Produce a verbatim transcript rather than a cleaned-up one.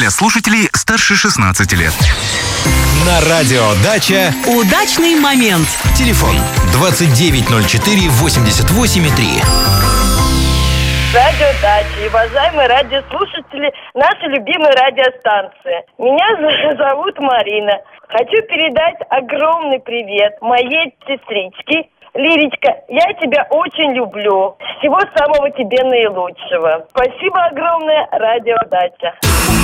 для слушателей старше шестнадцати лет. На радио «Дача» удачный момент. Телефон двадцать девять ноль четыре восемьдесят восемь три. Радио «Дача» и уважаемые радиослушатели нашей любимой радиостанции. Меня зовут Марина. Хочу передать огромный привет моей сестричке. Лиричка, я тебя очень люблю. Всего самого тебе наилучшего. Спасибо огромное, радио «Дача».